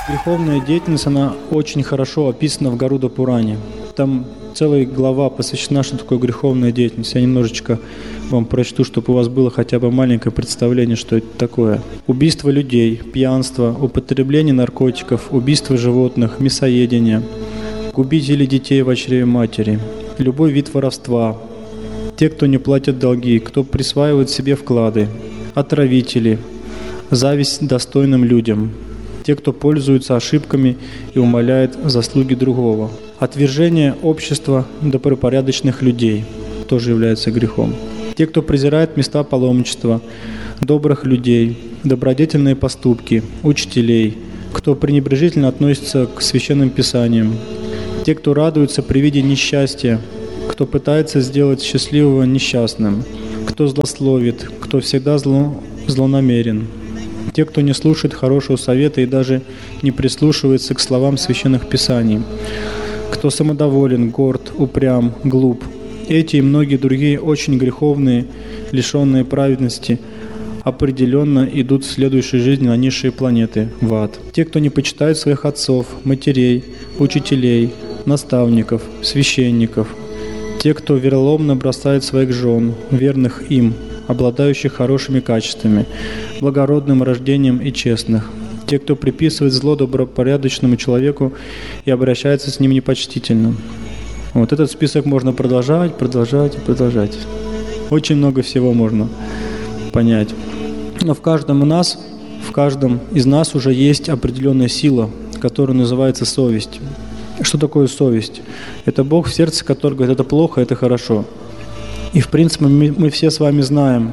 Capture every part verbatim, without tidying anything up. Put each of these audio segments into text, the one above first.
Греховная деятельность, она очень хорошо описана в Гаруда Пуране. Там целая глава посвящена, что такое греховная деятельность. Я немножечко вам прочту, чтобы у вас было хотя бы маленькое представление, что это такое. Убийство людей, пьянство, употребление наркотиков, убийство животных, мясоедение, губители детей в чреве матери, любой вид воровства, те, кто не платят долги, кто присваивает себе вклады, отравители, зависть достойным людям, те, кто пользуются ошибками и умаляет заслуги другого. Отвержение общества добропорядочных людей тоже является грехом. Те, кто презирает места паломничества, добрых людей, добродетельные поступки, учителей, кто пренебрежительно относится к священным писаниям, те, кто радуется при виде несчастья, кто пытается сделать счастливого несчастным, кто злословит, кто всегда зло, злонамерен, те, кто не слушает хорошего совета и даже не прислушивается к словам священных писаний, кто самодоволен, горд, упрям, глуп. Эти и многие другие очень греховные, лишенные праведности, определенно идут в следующей жизни на низшие планеты, в ад. Те, кто не почитает своих отцов, матерей, учителей, наставников, священников. Те, кто вероломно бросает своих жен, верных им, обладающих хорошими качествами, благородным рождением и честных. Те, кто приписывает зло добропорядочному человеку и обращается с ним непочтительно. Вот этот список можно продолжать, продолжать и продолжать. Очень много всего можно понять. Но в каждом из нас, в каждом из нас уже есть определенная сила, которая называется совесть. Что такое совесть? Это Бог в сердце, который говорит, это плохо, это хорошо. И в принципе мы, мы все с вами знаем,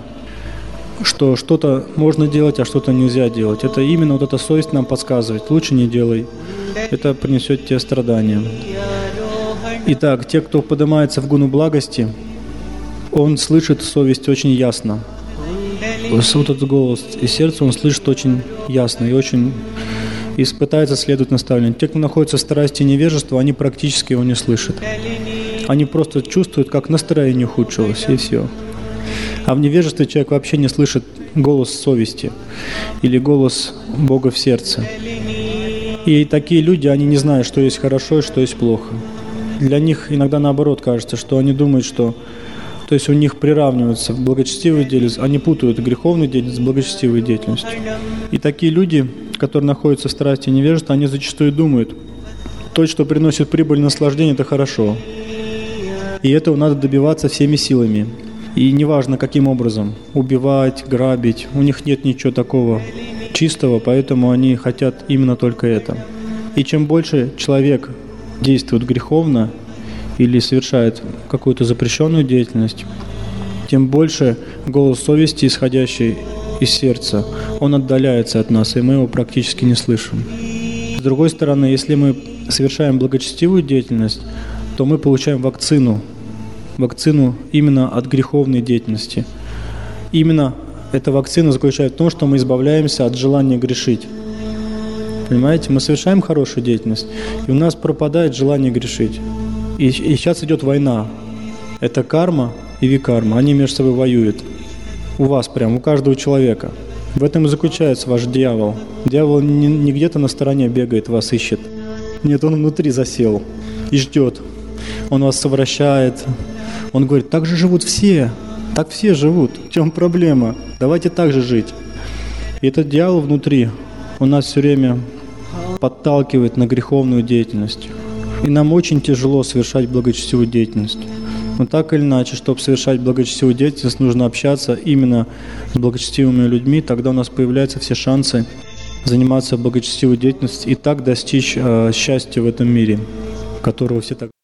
что что-то можно делать, а что-то нельзя делать. Это именно вот эта совесть нам подсказывает. Лучше не делай. Это принесет тебе страдания. Итак, те, кто поднимается в гуну благости, он слышит совесть очень ясно. Вот этот голос из сердца он слышит очень ясно и очень и пытается следовать наставлению. Те, кто находится в страсти и невежестве, они практически его не слышат. Они просто чувствуют, как настроение ухудшилось, и все. А в невежестве человек вообще не слышит голос совести или голос Бога в сердце. И такие люди, они не знают, что есть хорошо и что есть плохо. Для них иногда наоборот кажется, что они думают, что то есть у них приравниваются благочестивые деятельность, они путают греховную деятельность с благочестивой деятельностью. И такие люди, которые находятся в страсти и невежестве, они зачастую думают, то, что приносит прибыль и наслаждение, это хорошо. И этого надо добиваться всеми силами. И неважно, каким образом, убивать, грабить, у них нет ничего такого чистого, поэтому они хотят именно только это. И чем больше человек действует греховно или совершает какую-то запрещенную деятельность, тем больше голос совести, исходящий из сердца, он отдаляется от нас, и мы его практически не слышим. С другой стороны, если мы совершаем благочестивую деятельность, то мы получаем вакцину, вакцину именно от греховной деятельности. Именно эта вакцина заключается в том, что мы избавляемся от желания грешить. Понимаете? Мы совершаем хорошую деятельность, и у нас пропадает желание грешить. И, и сейчас идет война. Это карма и викарма. Они между собой воюют. У вас прям, у каждого человека. В этом и заключается ваш дьявол. Дьявол не, не где-то на стороне бегает, вас ищет. Нет, он внутри засел и ждет. Он вас совращает. Он говорит, так же живут все. Так все живут. В чем проблема? Давайте так же жить. И этот дьявол внутри, он нас все время подталкивает на греховную деятельность. И нам очень тяжело совершать благочестивую деятельность. Но так или иначе, чтобы совершать благочестивую деятельность, нужно общаться именно с благочестивыми людьми, тогда у нас появляются все шансы заниматься благочестивой деятельностью и так достичь э, счастья в этом мире, которого все так